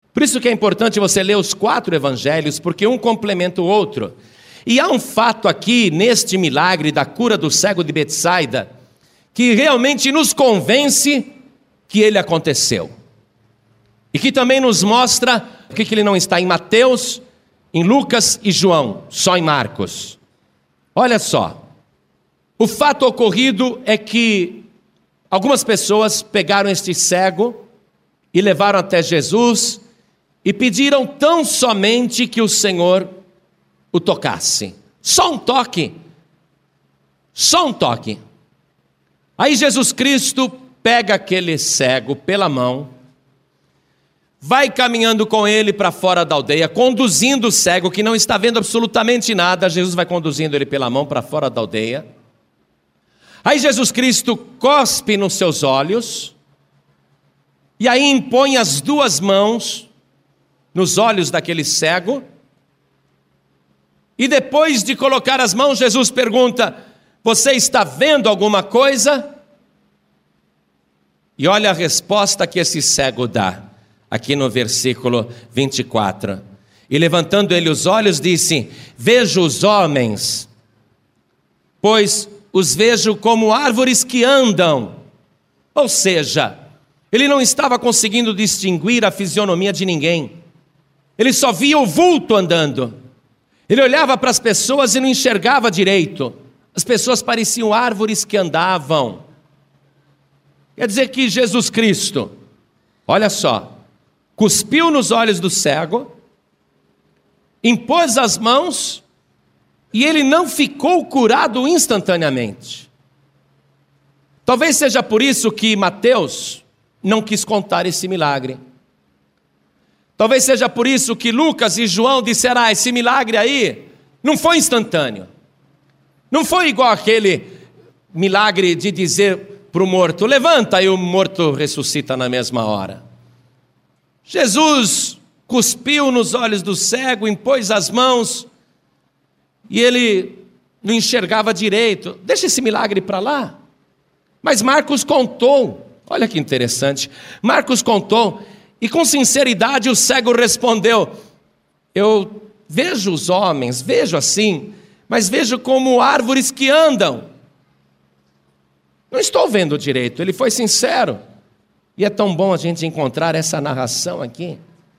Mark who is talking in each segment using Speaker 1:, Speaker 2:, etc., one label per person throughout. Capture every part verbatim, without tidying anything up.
Speaker 1: Por isso que é importante você ler os quatro evangelhos, porque um complementa o outro. E há um fato aqui, neste milagre da cura do cego de Betsaida, que realmente nos convence que ele aconteceu. E que também nos mostra porque que ele não está em Mateus, em Lucas e João, só em Marcos. Olha só, o fato ocorrido é que algumas pessoas pegaram este cego e levaram até Jesus e pediram tão somente que o Senhor o tocasse. Só um toque. Só um toque. Aí Jesus Cristo pega aquele cego pela mão, vai caminhando com ele para fora da aldeia, conduzindo o cego que não está vendo absolutamente nada. Jesus vai conduzindo ele pela mão para fora da aldeia. Aí Jesus Cristo cospe nos seus olhos, e aí impõe as duas mãos nos olhos daquele cego, e depois de colocar as mãos, Jesus pergunta: você está vendo alguma coisa? E olha a resposta que esse cego dá, aqui no versículo vinte e quatro. E levantando ele os olhos, disse: vejo os homens, pois os vejo como árvores que andam. Ou seja, ele não estava conseguindo distinguir a fisionomia de ninguém. Ele só via o vulto andando. Ele olhava para as pessoas e não enxergava direito. As pessoas pareciam árvores que andavam. Quer dizer que Jesus Cristo, olha só, cuspiu nos olhos do cego, impôs as mãos, e ele não ficou curado instantaneamente. Talvez seja por isso que Mateus não quis contar esse milagre. Talvez seja por isso que Lucas e João disseram: ah, esse milagre aí não foi instantâneo. Não foi igual aquele milagre de dizer para o morto: levanta, e o morto ressuscita na mesma hora. Jesus cuspiu nos olhos do cego, impôs as mãos, e ele não enxergava direito. Deixa esse milagre para lá. Mas Marcos contou, olha que interessante, Marcos contou, e com sinceridade o cego respondeu: eu vejo os homens, vejo assim, mas vejo como árvores que andam. Não estou vendo direito. Ele foi sincero. E é tão bom a gente encontrar essa narração aqui,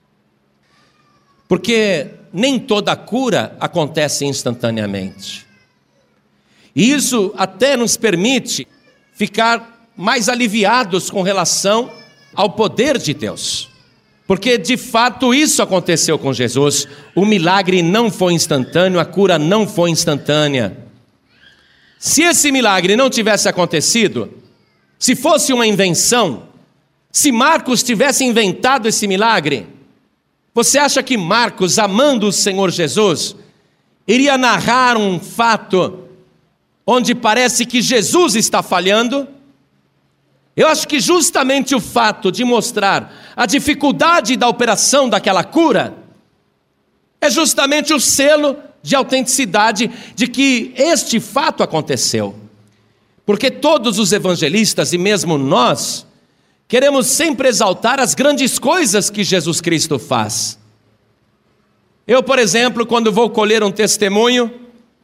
Speaker 1: porque nem toda cura acontece instantaneamente. E isso até nos permite ficar mais aliviados com relação ao poder de Deus. Porque de fato isso aconteceu com Jesus. O milagre não foi instantâneo, a cura não foi instantânea. Se esse milagre não tivesse acontecido, se fosse uma invenção, se Marcos tivesse inventado esse milagre, você acha que Marcos, amando o Senhor Jesus, iria narrar um fato onde parece que Jesus está falhando? Eu acho que justamente o fato de mostrar a dificuldade da operação daquela cura é justamente o selo de autenticidade de que este fato aconteceu. Porque todos os evangelistas, e mesmo nós, queremos sempre exaltar as grandes coisas que Jesus Cristo faz. Eu, por exemplo, quando vou colher um testemunho,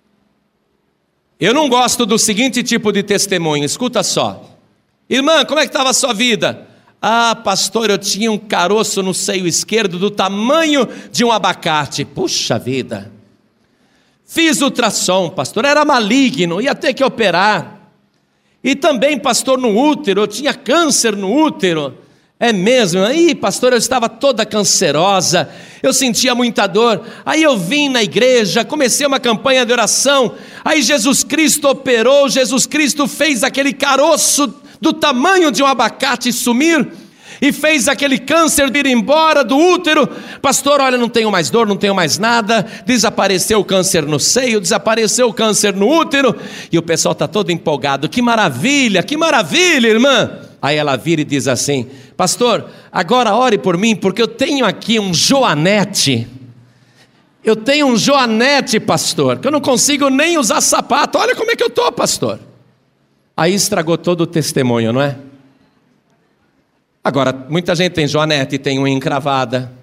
Speaker 1: eu não gosto do seguinte tipo de testemunho, escuta só: irmã, como é que estava a sua vida? Ah, pastor, eu tinha um caroço no seio esquerdo do tamanho de um abacate. Puxa vida. Fiz ultrassom, pastor, era maligno, ia ter que operar. E também, pastor, no útero, eu tinha câncer no útero. É mesmo? Aí, pastor, eu estava toda cancerosa, eu sentia muita dor. Aí eu vim na igreja, comecei uma campanha de oração. Aí Jesus Cristo operou, Jesus Cristo fez aquele caroço do tamanho de um abacate sumir, e fez aquele câncer ir embora do útero. Pastor, olha, não tenho mais dor, não tenho mais nada. Desapareceu o câncer no seio, desapareceu o câncer no útero. E o pessoal está todo empolgado: que maravilha, que maravilha, irmã. Aí ela vira e diz assim: pastor, agora ore por mim, porque eu tenho aqui um joanete. Eu tenho um joanete, pastor, que eu não consigo nem usar sapato. Olha como é que eu estou, pastor. Aí estragou todo o testemunho, não é? Agora, muita gente tem joanete, tem unha encravada,